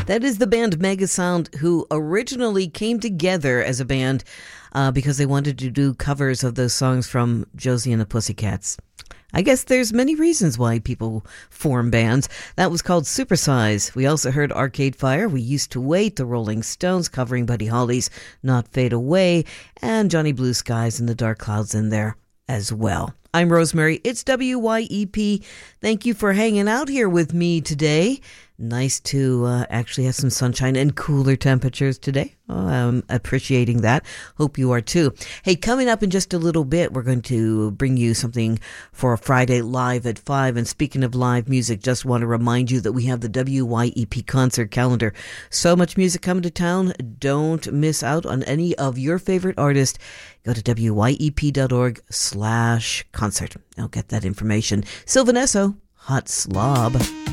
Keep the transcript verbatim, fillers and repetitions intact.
That is the band Megasound, who originally came together as a band uh, because they wanted to do covers of those songs from Josie and the Pussycats. I guess there's many reasons why people form bands. That was called Supersize. We also heard Arcade Fire, We Used to Wait, the Rolling Stones covering Buddy Holly's Not Fade Away, and Johnny Blue Skies and the Dark Clouds in there as well. I'm Rosemary. It's W Y E P. Thank you for hanging out here with me today. Nice to uh, actually have some sunshine and cooler temperatures today. Oh, I'm appreciating that. Hope you are too. Hey, coming up in just a little bit, we're going to bring you something for a Friday live at five. And speaking of live music, just want to remind you that we have the W Y E P concert calendar. So much music coming to town. Don't miss out on any of your favorite artists. Go to W Y E P dot org slash concert. I'll get that information. Sylvan Esso, Hot Slob.